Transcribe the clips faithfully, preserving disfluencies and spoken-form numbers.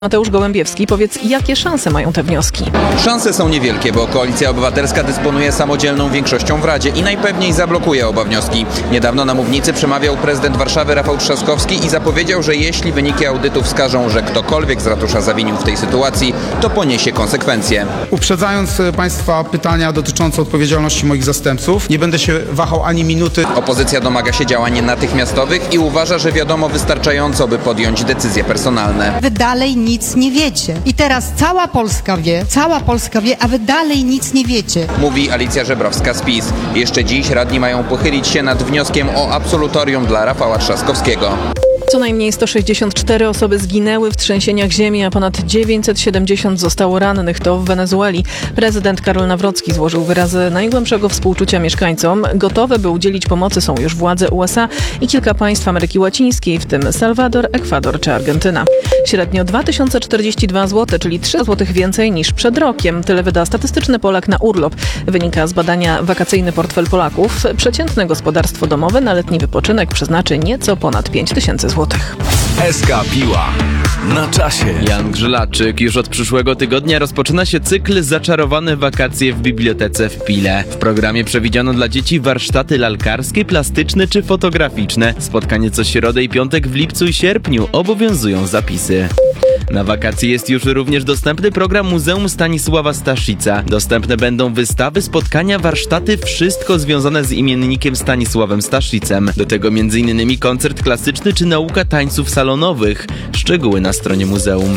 Mateusz Gołębiewski, powiedz, jakie szanse mają te wnioski? Szanse są niewielkie, bo Koalicja Obywatelska dysponuje samodzielną większością w Radzie i najpewniej zablokuje oba wnioski. Niedawno na mównicy przemawiał prezydent Warszawy Rafał Trzaskowski i zapowiedział, że jeśli wyniki audytu wskażą, że ktokolwiek z ratusza zawinił w tej sytuacji, to poniesie konsekwencje. Uprzedzając Państwa pytania dotyczące odpowiedzialności moich zastępców, nie będę się wahał ani minuty. Opozycja domaga się działań natychmiastowych i uważa, że wiadomo wystarczająco, by podjąć decyzje personalne. Wy dalej nic nie wiecie. I teraz cała Polska wie, cała Polska wie, a wy dalej nic nie wiecie. Mówi Alicja Żebrowska z PiS. Jeszcze dziś radni mają pochylić się nad wnioskiem o absolutorium dla Rafała Trzaskowskiego. Co najmniej sto sześćdziesiąt cztery osoby zginęły w trzęsieniach ziemi, a ponad dziewięćset siedemdziesiąt zostało rannych. To w Wenezueli. Prezydent Karol Nawrocki złożył wyrazy najgłębszego współczucia mieszkańcom. Gotowe, by udzielić pomocy, są już władze U S A i kilka państw Ameryki Łacińskiej, w tym Salwador, Ekwador czy Argentyna. Średnio dwa tysiące czterdzieści dwa złote, czyli trzy złote więcej niż przed rokiem. Tyle wyda statystyczny Polak na urlop. Wynika z badania Wakacyjny portfel Polaków. Przeciętne gospodarstwo domowe na letni wypoczynek przeznaczy nieco ponad pięć tysięcy złotych. S K Piła. Na czasie. Jan Grzylaczyk. Już od przyszłego tygodnia rozpoczyna się cykl Zaczarowane wakacje w bibliotece w Pile. W programie przewidziano dla dzieci warsztaty lalkarskie, plastyczne czy fotograficzne. Spotkanie co środę i piątek w lipcu i sierpniu. Obowiązują zapisy. Na wakacje jest już również dostępny program Muzeum Stanisława Staszica. Dostępne będą wystawy, spotkania, warsztaty, wszystko związane z imiennikiem Stanisławem Staszicem. Do tego między innymi koncert klasyczny czy nauka tańców salonowych. Szczegóły na stronie muzeum.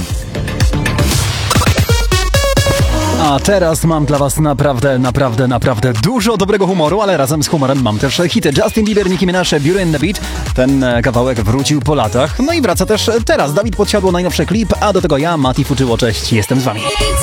A teraz mam dla was naprawdę, naprawdę, naprawdę dużo dobrego humoru, ale razem z humorem mam też hity. Justin Bieber, Nicki Minaj, Beauty and the Beat. Ten kawałek wrócił po latach. No i wraca też teraz. Dawid Podsiadło, najnowszy klip, a do tego ja, Mati Fuczyło. Cześć, jestem z wami.